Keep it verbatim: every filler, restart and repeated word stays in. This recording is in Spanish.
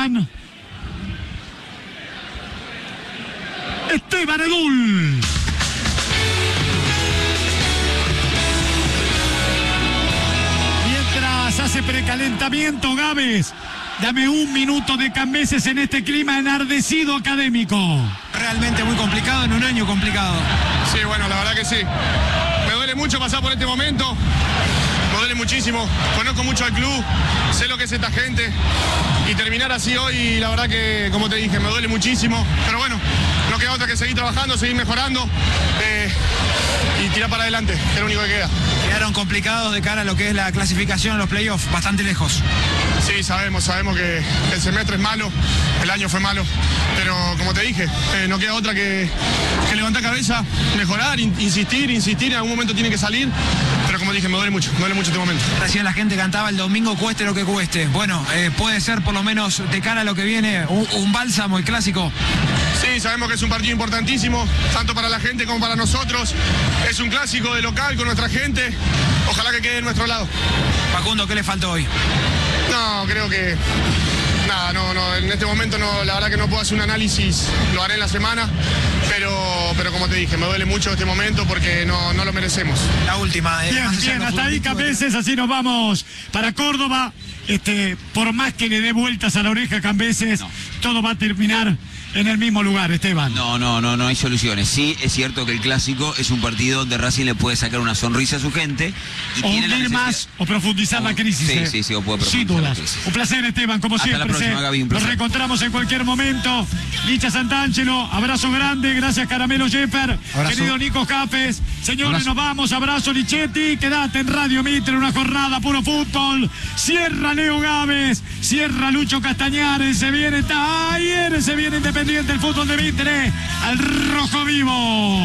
Esteban. Esteban Edul. Mientras hace precalentamiento Gávez. Dame un minuto de Cambeses en este clima enardecido académico. Realmente muy complicado, en un año complicado. Sí, bueno, la verdad que sí. Me duele mucho pasar por este momento. Me duele muchísimo. Conozco mucho al club. Sé lo que es esta gente. Y terminar así hoy, la verdad que, como te dije, me duele muchísimo. Pero bueno, no queda otra que seguir trabajando, seguir mejorando. Eh, y tirar para adelante, que es lo único que queda. Quedaron complicados de cara a lo que es la clasificación en los playoffs, bastante lejos. Sí, sabemos, sabemos que el semestre es malo, el año fue malo, pero como te dije, eh, no queda otra que, que levantar cabeza, mejorar, in, insistir, insistir, en algún momento tiene que salir, pero como dije, me duele mucho, me duele mucho este momento. Recién la gente cantaba el domingo cueste lo que cueste. Bueno, eh, puede ser por lo menos de cara a lo que viene un, un bálsamo, el clásico. Sí, sabemos que es un partido importantísimo, tanto para la gente como para nosotros. Es un clásico de local con nuestra gente. Ojalá que quede de nuestro lado. Facundo, ¿qué le faltó hoy? No, creo que... Nada, no, no, en este momento no, la verdad que no puedo hacer un análisis, lo haré en la semana, pero, pero como te dije, me duele mucho este momento porque no, no lo merecemos. La última. Eh, Bien, bien, hasta ahí Cambeses, así nos vamos para Córdoba. Este, por más que le dé vueltas a la oreja Cambeses, no. Todo va a terminar en el mismo lugar, Esteban. No, no, no, no hay soluciones. Sí, es cierto que el clásico es un partido donde Racing le puede sacar una sonrisa a su gente. Y o tiene hundir más o profundizar o, la crisis. Sí, eh. sí, sí, o puede Sin profundizar dudas. la crisis. Un placer, Esteban, como Hasta siempre. La próxima, Gaby, un placer. Nos reencontramos en cualquier momento. Licha Santangelo, abrazo grande. Gracias, Caramelo Jeffer. Abrazo. Querido Nico Capes. Señores, Abrazo. nos vamos. Abrazo, Lichetti. Quédate en Radio Mitre, una jornada puro fútbol. Cierra Leo Gávez. Cierra Lucho Castañares. Se viene Taller. Se viene Independiente, el fútbol de Mitre. Al rojo vivo.